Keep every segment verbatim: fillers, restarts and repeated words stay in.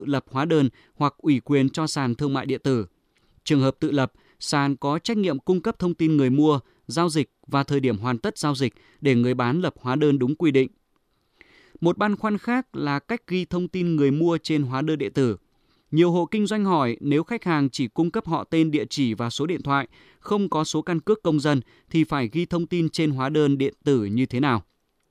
lập hóa đơn hoặc ủy quyền cho sàn thương mại điện tử. Trường hợp tự lập, sàn có trách nhiệm cung cấp thông tin người mua, giao dịch và thời điểm hoàn tất giao dịch để người bán lập hóa đơn đúng quy định. Một băn khoăn khác là cách ghi thông tin người mua trên hóa đơn điện tử. Nhiều hộ kinh doanh hỏi nếu khách hàng chỉ cung cấp họ tên, địa chỉ và số điện thoại, không có số căn cước công dân thì phải ghi thông tin trên hóa đơn điện tử như thế nào?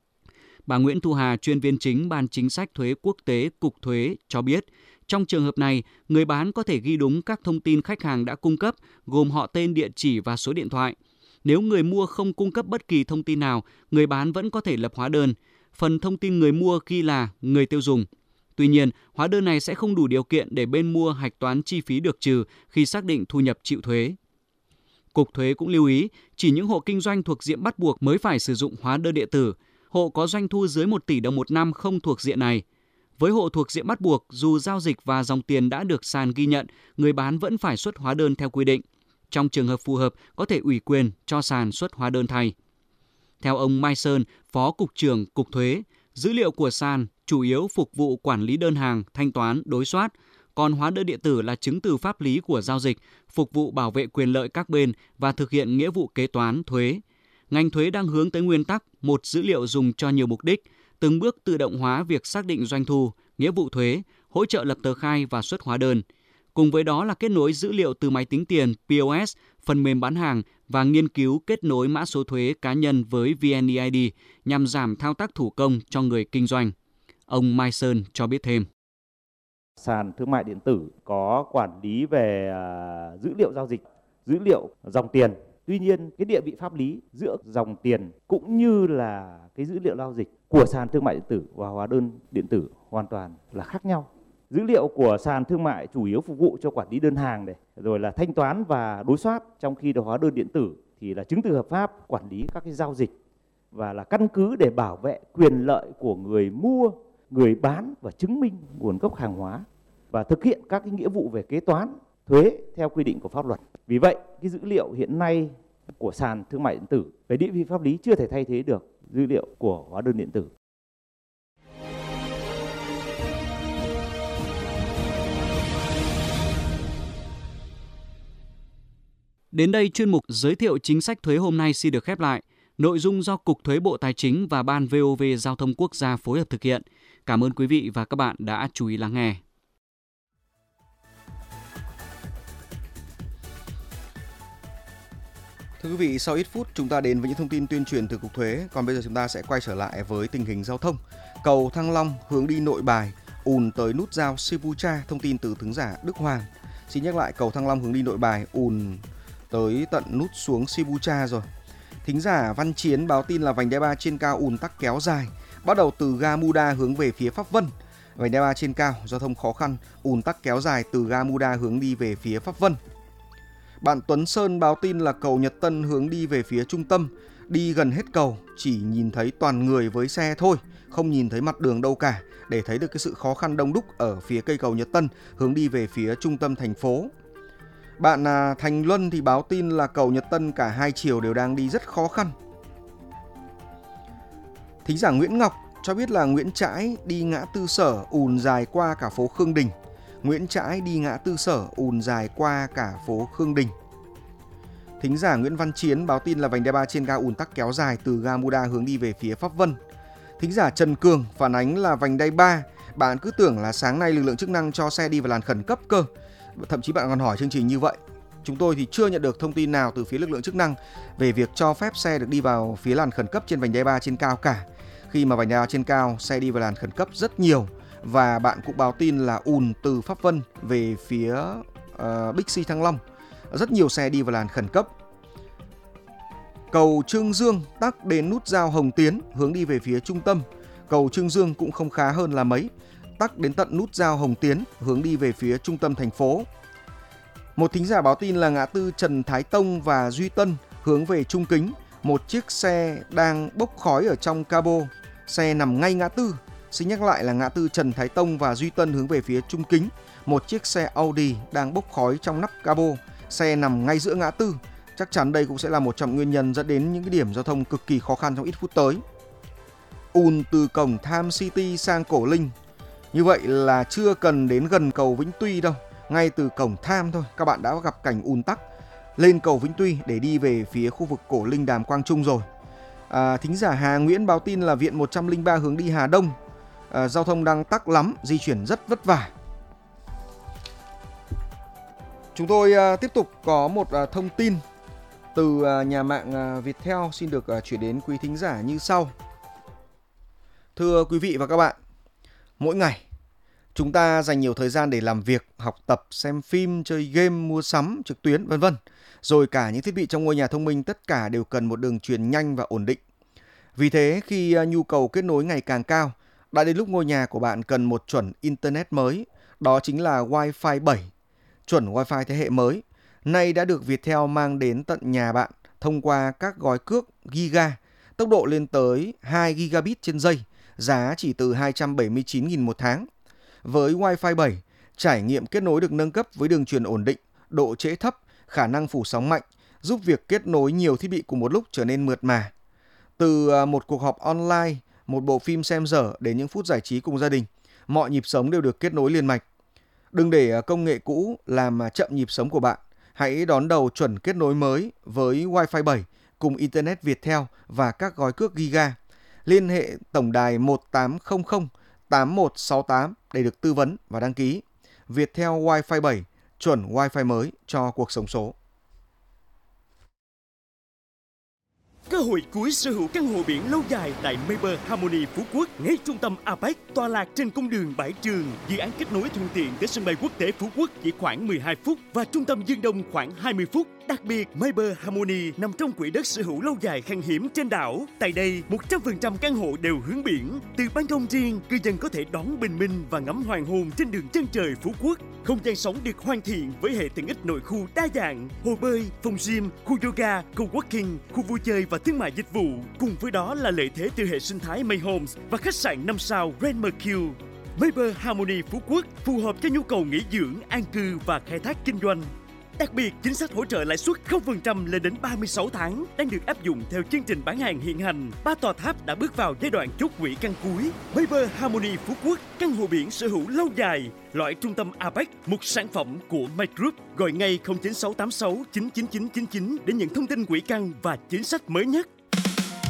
Bà Nguyễn Thu Hà, chuyên viên chính Ban Chính sách Thuế Quốc tế Cục Thuế cho biết, trong trường hợp này, người bán có thể ghi đúng các thông tin khách hàng đã cung cấp, gồm họ tên, địa chỉ và số điện thoại. Nếu người mua không cung cấp bất kỳ thông tin nào, người bán vẫn có thể lập hóa đơn. Phần thông tin người mua ghi là người tiêu dùng. Tuy nhiên, hóa đơn này sẽ không đủ điều kiện để bên mua hạch toán chi phí được trừ khi xác định thu nhập chịu thuế. Cục Thuế cũng lưu ý, chỉ những hộ kinh doanh thuộc diện bắt buộc mới phải sử dụng hóa đơn điện tử. Hộ có doanh thu dưới một tỷ đồng một năm không thuộc diện này. Với hộ thuộc diện bắt buộc, dù giao dịch và dòng tiền đã được sàn ghi nhận, người bán vẫn phải xuất hóa đơn theo quy định. Trong trường hợp phù hợp, có thể ủy quyền cho sàn xuất hóa đơn thay. Theo ông Mai Sơn, Phó Cục trưởng Cục Thuế, dữ liệu của sàn chủ yếu phục vụ quản lý đơn hàng, thanh toán, đối soát, còn hóa đơn điện tử là chứng từ pháp lý của giao dịch, phục vụ bảo vệ quyền lợi các bên và thực hiện nghĩa vụ kế toán, thuế. Ngành thuế đang hướng tới nguyên tắc một dữ liệu dùng cho nhiều mục đích, từng bước tự động hóa việc xác định doanh thu, nghĩa vụ thuế, hỗ trợ lập tờ khai và xuất hóa đơn. Cùng với đó là kết nối dữ liệu từ máy tính tiền, pê ô ét, phần mềm bán hàng và nghiên cứu kết nối mã số thuế cá nhân với vê en e i đê nhằm giảm thao tác thủ công cho người kinh doanh. Ông Mai Sơn cho biết thêm. Sàn thương mại điện tử có quản lý về dữ liệu giao dịch, dữ liệu dòng tiền. Tuy nhiên, cái địa vị pháp lý giữa dòng tiền cũng như là cái dữ liệu giao dịch của sàn thương mại điện tử và hóa đơn điện tử hoàn toàn là khác nhau. Dữ liệu của sàn thương mại chủ yếu phục vụ cho quản lý đơn hàng này, rồi là thanh toán và đối soát, trong khi đó hóa đơn điện tử thì là chứng từ hợp pháp quản lý các cái giao dịch và là căn cứ để bảo vệ quyền lợi của người mua, người bán và chứng minh nguồn gốc hàng hóa và thực hiện các cái nghĩa vụ về kế toán, thuế theo quy định của pháp luật. Vì vậy, cái dữ liệu hiện nay của sàn thương mại điện tử về địa vị pháp lý chưa thể thay thế được dữ liệu của hóa đơn điện tử. Đến đây, chuyên mục giới thiệu chính sách thuế hôm nay xin được khép lại. Nội dung do Cục Thuế Bộ Tài chính và Ban vê o vê Giao thông Quốc gia phối hợp thực hiện. Cảm ơn quý vị và các bạn đã chú ý lắng nghe. Thưa quý vị, sau ít phút chúng ta đến với những thông tin tuyên truyền từ Cục Thuế. Còn bây giờ chúng ta sẽ quay trở lại với tình hình giao thông. Cầu Thăng Long hướng đi Nội Bài ùn tới nút giao Sipucha. Thông tin từ thính giả Đức Hoàng. Xin nhắc lại, cầu Thăng Long hướng đi Nội Bài ùn tới tận nút xuống Sipucha rồi. Thính giả Văn Chiến báo tin là vành đai ba trên cao ùn tắc kéo dài, bắt đầu từ ga Muda hướng về phía Pháp Vân. Vành đai ba trên cao giao thông khó khăn, ùn tắc kéo dài từ ga Muda hướng đi về phía Pháp Vân. Bạn Tuấn Sơn báo tin là cầu Nhật Tân hướng đi về phía trung tâm, đi gần hết cầu chỉ nhìn thấy toàn người với xe thôi, không nhìn thấy mặt đường đâu cả, để thấy được cái sự khó khăn đông đúc ở phía cây cầu Nhật Tân hướng đi về phía trung tâm thành phố. Bạn à, Thành Luân thì báo tin là cầu Nhật Tân cả hai chiều đều đang đi rất khó khăn. Thính giả Nguyễn Ngọc cho biết là Nguyễn Trãi đi ngã tư Sở ùn dài qua cả phố Khương Đình. Nguyễn Trãi đi ngã tư Sở ùn dài qua cả phố Khương Đình. Thính giả Nguyễn Văn Chiến báo tin là vành đai ba trên cao ùn tắc kéo dài từ ga Muda hướng đi về phía Pháp Vân. Thính giả Trần Cường phản ánh là vành đai ba, bạn cứ tưởng là sáng nay lực lượng chức năng cho xe đi vào làn khẩn cấp cơ. Thậm chí bạn còn hỏi chương trình như vậy. Chúng tôi thì chưa nhận được thông tin nào từ phía lực lượng chức năng về việc cho phép xe được đi vào phía làn khẩn cấp trên vành đai ba trên cao cả. Khi mà vành đai ba trên cao, xe đi vào làn khẩn cấp rất nhiều. Và bạn cũng báo tin là ùn từ Pháp Vân về phía uh, Bixi Thăng Long. Rất nhiều xe đi vào làn khẩn cấp. Cầu Trương Dương tắc đến nút giao Hồng Tiến hướng đi về phía trung tâm. Cầu Trương Dương cũng không khá hơn là mấy, tắc đến tận nút giao Hồng Tiến hướng đi về phía trung tâm thành phố. Một thính giả báo tin là ngã tư Trần Thái Tông và Duy Tân hướng về Trung Kính, một chiếc xe đang bốc khói ở trong cabo, xe nằm ngay ngã tư. Xin nhắc lại là ngã tư Trần Thái Tông và Duy Tân hướng về phía Trung Kính, một chiếc xe Audi đang bốc khói trong nắp cabo, xe nằm ngay giữa ngã tư. Chắc chắn đây cũng sẽ là một trong nguyên nhân dẫn đến những cái điểm giao thông cực kỳ khó khăn trong ít phút tới. Ùn từ cổng Tham City sang Cổ Linh. Như vậy là chưa cần đến gần cầu Vĩnh Tuy đâu, ngay từ cổng Tham thôi các bạn đã gặp cảnh ùn tắc lên cầu Vĩnh Tuy để đi về phía khu vực Cổ Linh Đàm Quang Trung rồi. À, thính giả Hà Nguyễn báo tin là viện một trăm lẻ ba hướng đi Hà Đông, à, giao thông đang tắc lắm, di chuyển rất vất vả. Chúng tôi à, tiếp tục có một à, thông tin từ à, nhà mạng à, Viettel xin được à, chuyển đến quý thính giả như sau. Thưa quý vị và các bạn, mỗi ngày chúng ta dành nhiều thời gian để làm việc, học tập, xem phim, chơi game, mua sắm trực tuyến, vân vân. Rồi cả những thiết bị trong ngôi nhà thông minh tất cả đều cần một đường truyền nhanh và ổn định. Vì thế khi nhu cầu kết nối ngày càng cao, đã đến lúc ngôi nhà của bạn cần một chuẩn Internet mới, đó chính là Wi-Fi bảy. Chuẩn Wi-Fi thế hệ mới, nay đã được Viettel mang đến tận nhà bạn thông qua các gói cước Giga, tốc độ lên tới hai gigabit trên giây, giá chỉ từ hai trăm bảy mươi chín nghìn một tháng. Với Wi-Fi bảy, trải nghiệm kết nối được nâng cấp với đường truyền ổn định, độ trễ thấp, khả năng phủ sóng mạnh, giúp việc kết nối nhiều thiết bị cùng một lúc trở nên mượt mà. Từ một cuộc họp online, một bộ phim xem dở đến những phút giải trí cùng gia đình, mọi nhịp sống đều được kết nối liền mạch. Đừng để công nghệ cũ làm chậm nhịp sống của bạn. Hãy đón đầu chuẩn kết nối mới với Wi-Fi bảy cùng Internet Viettel và các gói cước Giga. Liên hệ tổng đài một tám không không tám một sáu tám để được tư vấn và đăng ký. Viettel Wi-Fi bảy, chuẩn Wi-Fi mới cho cuộc sống số. Cơ hội cuối sở hữu căn hộ biển lâu dài tại Mayber Harmony Phú Quốc, ngay trung tâm a pếch, tọa lạc trên cung đường Bãi Trường. Dự án kết nối thuận tiện tới sân bay quốc tế Phú Quốc chỉ khoảng mười hai phút và trung tâm Dương Đông khoảng hai mươi phút. Đặc biệt, Mayber Harmony nằm trong quỹ đất sở hữu lâu dài khan hiếm trên đảo. Tại đây, một trăm phần trăm căn hộ đều hướng biển. Từ ban công riêng, cư dân có thể đón bình minh và ngắm hoàng hôn trên đường chân trời Phú Quốc. Không gian sống được hoàn thiện với hệ tiện ích nội khu đa dạng, hồ bơi, phòng gym, khu yoga, co-working, khu vui chơi và thương mại dịch vụ. Cùng với đó là lợi thế từ hệ sinh thái May Homes và khách sạn năm sao Grand Mercure. Mayber Harmony Phú Quốc phù hợp cho nhu cầu nghỉ dưỡng, an cư và khai thác kinh doanh. Đặc biệt, chính sách hỗ trợ lãi suất không phần trăm lên đến ba mươi sáu tháng đang được áp dụng theo chương trình bán hàng hiện hành. Ba tòa tháp đã bước vào giai đoạn chốt quỹ căn cuối. Mayber Harmony Phú Quốc, căn hộ biển sở hữu lâu dài, loại trung tâm a pếch, một sản phẩm của My Group. Gọi ngay không chín sáu tám sáu chín chín chín chín chín để nhận thông tin quỹ căn và chính sách mới nhất.